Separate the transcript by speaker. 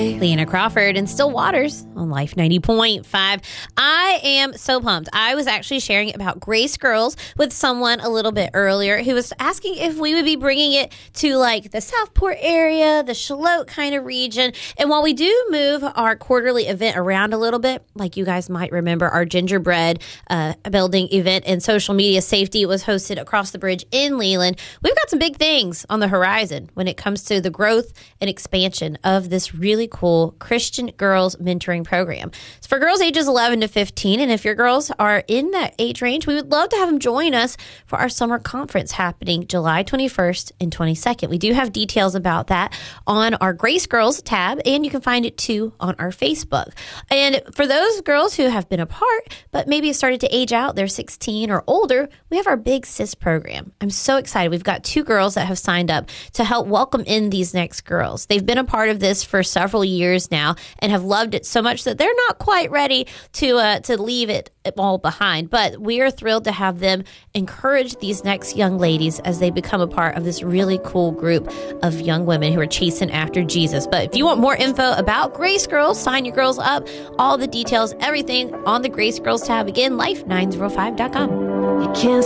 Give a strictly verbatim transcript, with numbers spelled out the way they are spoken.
Speaker 1: day.
Speaker 2: Leanna Crawford and Still Waters on Life ninety point five. I am so pumped. I was actually sharing about Grace Girls with someone a little bit earlier who was asking if we would be bringing it to like the Southport area, the Charlotte kind of region. And while we do move our quarterly event around a little bit, like you guys might remember, our gingerbread uh, building event and social media safety was hosted across the bridge in Leland. We've got some big things on the horizon when it comes to the growth and expansion of this really cool Christian girls mentoring program. It's for girls ages eleven to fifteen. And if your girls are in that age range, we would love to have them join us for our summer conference happening July twenty-first and twenty-second. We do have details about that on our Grace Girls tab, and you can find it too on our Facebook. And for those girls who have been apart, but maybe have started to age out, they're sixteen or older, we have our Big Sis program. I'm so excited. We've got two girls that have signed up to help welcome in these next girls. They've been a part of this for several years now and have loved it so much that they're not quite ready to uh, to leave it all behind. But we are thrilled to have them encourage these next young ladies as they become a part of this really cool group of young women who are chasing after Jesus. But if you want more info about Grace Girls, sign your girls up. All the details, everything on the Grace Girls tab. Again, life nine oh five dot com.
Speaker 1: You can't